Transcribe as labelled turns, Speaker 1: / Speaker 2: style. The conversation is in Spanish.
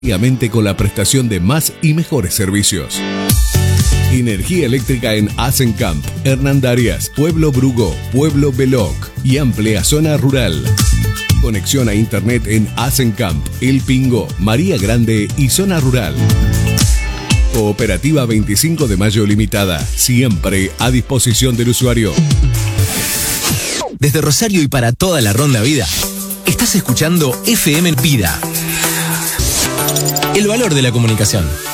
Speaker 1: con la prestación de más y mejores servicios. Energía eléctrica en Asencamp, Hernandarias, Pueblo Brugo, Pueblo Beloc y amplia zona rural. Conexión a internet en Asencamp, El Pingo, María Grande y zona rural. Cooperativa 25 de Mayo Limitada, siempre a disposición del usuario.
Speaker 2: Desde Rosario y para toda la Ronda Vida, estás escuchando FM Vida. El valor de la comunicación.